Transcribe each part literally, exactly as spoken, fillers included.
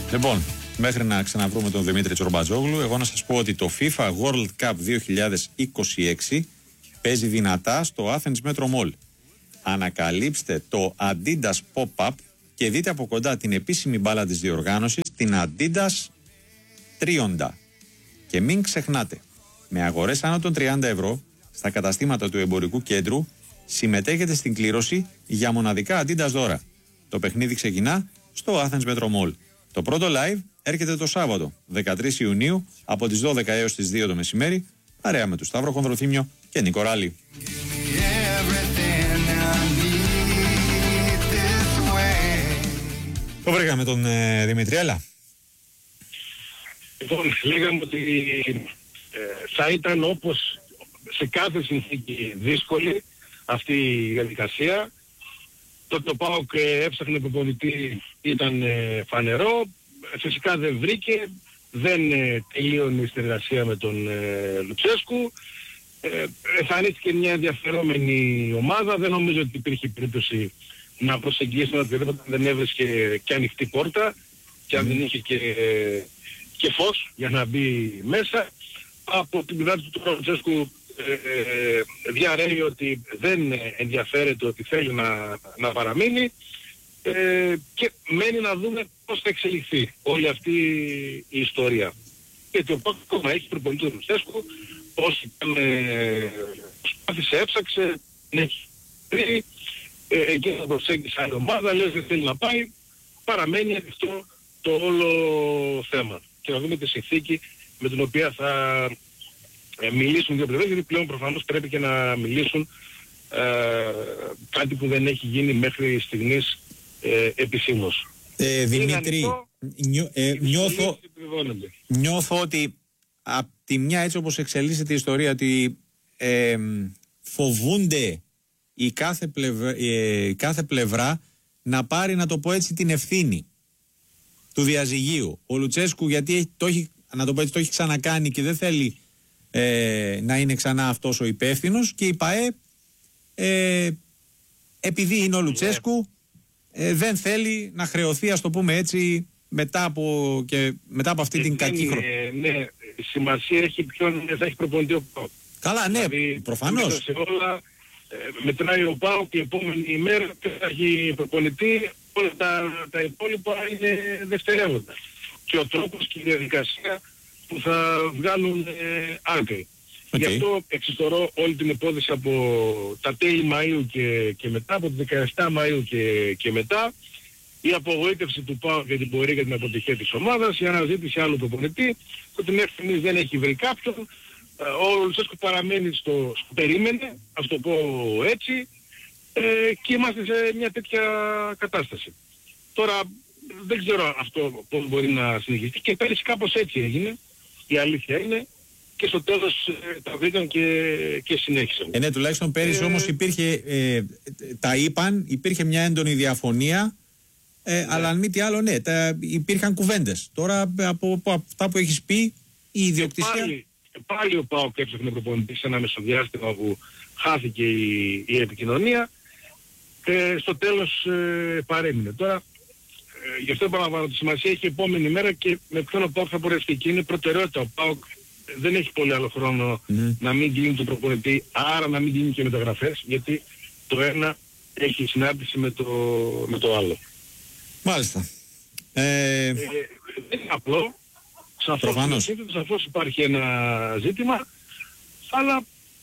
Λοιπόν, μέχρι να ξαναβρούμε τον Δημήτρη Τσορμπατζόγλου, εγώ να σας πω ότι το FIFA World Cup δύο χιλιάδες είκοσι έξι παίζει δυνατά στο Athens Metro Mall. Ανακαλύψτε το Adidas Pop-Up και δείτε από κοντά την επίσημη μπάλα της διοργάνωσης, την Adidas Trionda. Και μην ξεχνάτε, με αγορές άνω των τριάντα ευρώ στα καταστήματα του εμπορικού κέντρου συμμετέχετε στην κλήρωση για μοναδικά Adidas δώρα. Το παιχνίδι ξεκινά στο Athens Metro Mall. Το πρώτο live έρχεται το Σάββατο, δεκατρείς Ιουνίου, από τις δώδεκα έως τις δύο το μεσημέρι, παρέα με του Σταύρο Χονδροθύμιο και Νίκο Ράλη. Το βρήκαμε τον ε, Δημήτρη, έλα. Λοιπόν, λέγαμε ότι ε, θα ήταν όπως σε κάθε συνθήκη δύσκολη αυτή η διαδικασία. Το το ΠΑΟΚ έψαχνε προπονητή, ήταν ε, φανερό, φυσικά δεν βρήκε, δεν ε, τελείωνε η συνεργασία με τον ε, Λουτσέσκου. Ε, εμφανίστηκε μια ενδιαφερόμενη ομάδα, δεν νομίζω ότι υπήρχε περίπτωση να προσεγγίσει τον οποιοδήποτε, δεν έβρισκε και ανοιχτή πόρτα και αν δεν είχε και, και φως για να μπει μέσα. Από την πλευρά του του Λουτσέσκου ε, ε, διαρρέει ότι δεν ενδιαφέρεται, ότι θέλει να, να παραμείνει ε, και μένει να δούμε πώς θα εξελιχθεί όλη αυτή η ιστορία. Γιατί ο ΠΑΟΚ ακόμα έχει προπονητή του Λουτσέσκου, όσοι προσπάθησε, έψαξε, έχει βρει, εκεί θα προσέγγισε άλλη ομάδα, λέει δεν θέλει να πάει, παραμένει ανοιχτό το όλο θέμα. Και να δούμε τη συνθήκη με την οποία θα ε, μιλήσουν δύο πλευρές, γιατί πλέον προφανώς πρέπει και να μιλήσουν ε, κάτι που δεν έχει γίνει μέχρι στιγμής ε, επισήμως. Ε, Δημήτρη, νιώ, ε, νιώθω, νιώθω ότι από τη μια, έτσι όπως εξελίσσεται η ιστορία, ότι ε, φοβούνται η κάθε πλευρά, ε, κάθε πλευρά να πάρει, να το πω έτσι, την ευθύνη του διαζυγίου. Ο Λουτσέσκου, γιατί το έχει, να το πω έτσι, το έχει ξανακάνει και δεν θέλει ε, να είναι ξανά αυτός ο υπεύθυνος, και η ΠΑΕ ε, επειδή είναι ο Λουτσέσκου ε, δεν θέλει να χρεωθεί, ας το πούμε έτσι, μετά από, και, μετά από αυτή ε, την κακή χρονιά. Ναι, σημασία έχει ποιον θα έχει προπονητή ο ΠΑΟΚ. Καλά, ναι, δηλαδή, προφανώς. Σε όλα, ε, μετράει ο ΠΑΟΚ και η επόμενη ημέρα θα έχει προπονητή, όλα τα, τα υπόλοιπα είναι δευτερεύοντα. Και ο τρόπος και η διαδικασία που θα βγάλουν ε, άκρη. Okay. Γι' αυτό εξιστορώ όλη την υπόθεση από τα τέλη Μαΐου και, και μετά, από τις δεκαεπτά Μαΐου και, και μετά, η απογοήτευση του ΠΑΟΚ για την πορεία και την αποτυχία της ομάδας, η αναζήτηση άλλου προπονητή, ότι μέχρι στιγμής δεν έχει βρει κάποιον. Ο Λουτσέσκου παραμένει στο, στο περίμενε, ας το πω έτσι, ε, και είμαστε σε μια τέτοια κατάσταση. Τώρα δεν ξέρω αυτό πώς μπορεί να συνεχιστεί, και πέρυσι κάπως έτσι έγινε, η αλήθεια είναι, και στο τέλος ε, τα βρήκαν και, και συνέχισαν. Ε, ναι, τουλάχιστον πέρυσι ε, όμως υπήρχε, ε, τα είπαν, υπήρχε μια έντονη διαφωνία, ε, ναι. αλλά αν μη τι άλλο, ναι, τα, υπήρχαν κουβέντες. Τώρα από, από αυτά που έχεις πει, η ιδιοκτησία... Πάλι, πάλι ο ΠΑΟΚ έψαχνε προπονητή σε ένα μεσοδιάστημα που χάθηκε η, η επικοινωνία, και στο τέλος ε, παρέμεινε. Τώρα, ε, γι' αυτό επαναλαμβάνω ότι σημασία έχει η επόμενη μέρα και με ποιον ο ΠΑΟΚ θα πορευτεί. Και είναι προτεραιότητα. Ο ΠΑΟΚ δεν έχει πολύ άλλο χρόνο mm. να μην κλείνει τον προπονητή, άρα να μην κλείνει και μεταγραφές, γιατί το ένα έχει συνάντηση με το, με το άλλο. Μάλιστα. Ε... Ε, δεν είναι απλό. Σαφώς, σαφώς υπάρχει ένα ζήτημα, αλλά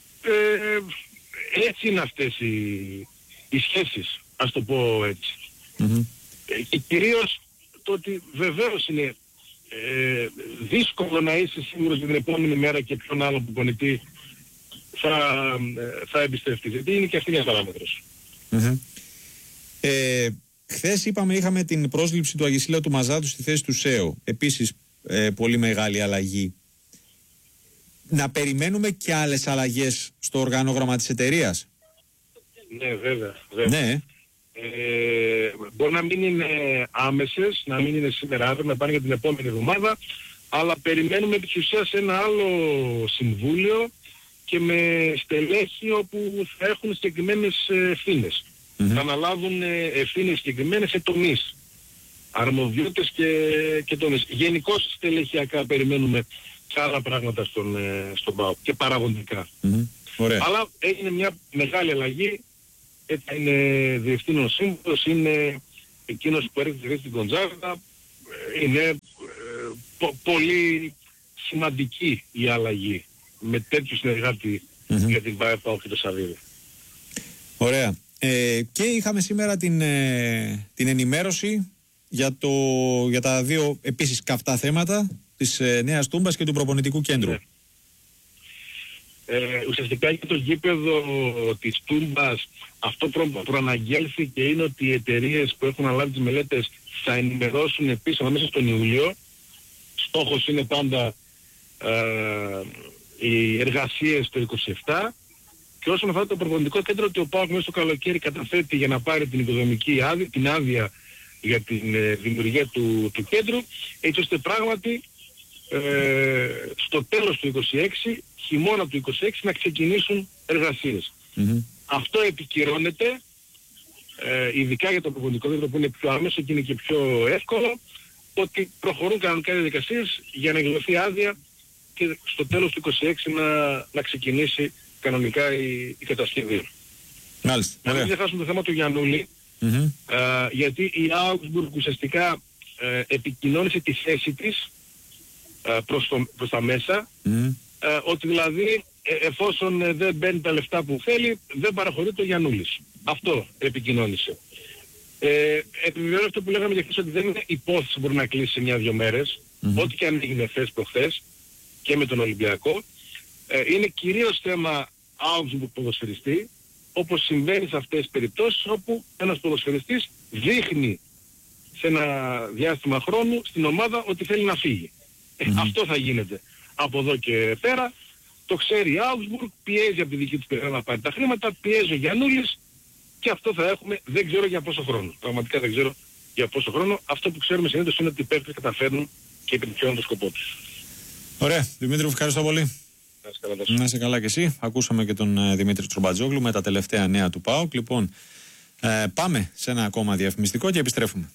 ε, έτσι είναι αυτές οι, οι σχέσεις, ας το πω έτσι. Mm-hmm. Ε, και κυρίως το ότι βεβαίως είναι ε, δύσκολο να είσαι σίγουρος την επόμενη μέρα και ποιον άλλο προπονητή θα, ε, θα εμπιστευτείς, γιατί είναι και αυτή μια παράμετρος. Mm-hmm. Ε, χθες είπαμε, είχαμε την πρόσληψη του Αγισίλα του Μαζάτου στη θέση του ΣΕΟ. Επίσης ε, πολύ μεγάλη αλλαγή. Να περιμένουμε και άλλες αλλαγές στο οργανόγραμμα της εταιρείας? Ναι, βέβαια. βέβαια. Ναι. Ε, μπορεί να μην είναι άμεσες, να μην είναι σήμερα αύριο, να πάνε για την επόμενη εβδομάδα, αλλά περιμένουμε επί της ουσίας ένα άλλο συμβούλιο και με στελέχη όπου θα έχουν συγκεκριμένες ευθύνες. Mm-hmm. Θα αναλάβουν ευθύνες συγκεκριμένες σε τομείς. αρμοδιότητες και, και τομείς. Γενικώς στελεχειακά περιμένουμε και άλλα πράγματα στον, ε, στον ΠΑΟΚ και παραγωγικά. Mm-hmm. Ωραία. Αλλά έγινε μια μεγάλη αλλαγή. Έτσι είναι διευθύνων σύμβουλος, είναι εκείνος που έρχεται στην Γκοντζάγα. Είναι ε, πο, πολύ σημαντική η αλλαγή με τέτοιο συνεργάτη mm-hmm. για την ΠΑΟΚ και το Σαββίδη. Ωραία. Ε, και είχαμε σήμερα την, ε, την ενημέρωση για, το, για τα δύο επίσης καυτά θέματα της ε, Νέας Τούμπας και του προπονητικού κέντρου. Ναι. Ε, ουσιαστικά για το γήπεδο της Τούμπας αυτό προ, προαναγγέλθηκε είναι ότι οι εταιρείες που έχουν αναλάβει τις μελέτες θα ενημερώσουν επίσης μέσα στον Ιούλιο. Στόχος είναι πάντα ε, οι εργασίες το είκοσι επτά. Και όσον αφορά το προπονητικό κέντρο, ότι ο ΠΑΟΚ μέσα στο καλοκαίρι καταθέτει για να πάρει την οικοδομική άδεια, την άδεια για την ε, δημιουργία του, του κέντρου, έτσι ώστε πράγματι ε, στο τέλος του είκοσι έξι, χειμώνα του είκοσι έξι, να ξεκινήσουν εργασίες. Mm-hmm. Αυτό επικυρώνεται, ε, ειδικά για το προπονητικό κέντρο που είναι πιο άμεσο και είναι και πιο εύκολο, ότι προχωρούν κανονικά διαδικασίες για να εκδοθεί άδεια και στο τέλος του είκοσι έξι να, να ξεκινήσει κανονικά η, η κατασκευή. Μάλιστα. Να μην ξεχάσουμε το θέμα του Γιαννούλη, mm-hmm. ε, γιατί η Augsburg ουσιαστικά ε, επικοινώνησε τη θέση της ε, προς, το, προς τα μέσα, mm-hmm. ε, ότι δηλαδή ε, εφόσον ε, δεν μπαίνει τα λεφτά που θέλει, δεν παραχωρεί το Γιαννούλης. Αυτό επικοινώνησε. Ε, επιβεβαιώνω αυτό που λέγαμε για χθες, ότι δεν είναι υπόθεση που μπορεί να κλείσει σε μια-δυο μέρες, mm-hmm. ό,τι και αν έγινε χθες προχθές και με τον Ολυμπιακό. Ε, είναι κυρίως θέμα Augsburg ποδοσφαιριστή, όπως συμβαίνει σε αυτές τις περιπτώσεις όπου ένας ποδοσφαιριστής δείχνει σε ένα διάστημα χρόνου στην ομάδα ότι θέλει να φύγει. Mm-hmm. Ε, αυτό θα γίνεται από εδώ και πέρα. Το ξέρει η Augsburg, πιέζει από τη δική του πλευρά να πάρει τα χρήματα, πιέζει ο Γιαννούλης και αυτό θα έχουμε, δεν ξέρω για πόσο χρόνο. Πραγματικά δεν ξέρω για πόσο χρόνο. Αυτό που ξέρουμε συνήθως είναι ότι οι παίκτες καταφέρνουν και επιτυχαίνουν το σκοπό τους. Ωραία. Δημήτρη, ευχαριστώ πολύ. Να είσαι καλά και εσύ. Ακούσαμε και τον ε, Δημήτρη Τσορμπατζόγλου με τα τελευταία νέα του ΠΑΟΚ. Λοιπόν, ε, πάμε σε ένα ακόμα διαφημιστικό και επιστρέφουμε.